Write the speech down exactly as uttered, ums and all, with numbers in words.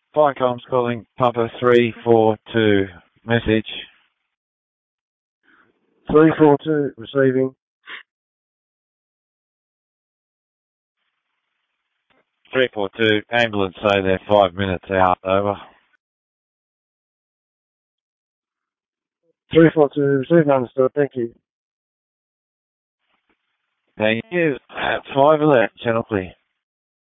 Firecom's calling Papa three four two. Message. three four two, receiving. three four two, ambulance say they're five minutes out, over. three four two, receiving, understood, thank you. Thank you. At five eleven, channel clear.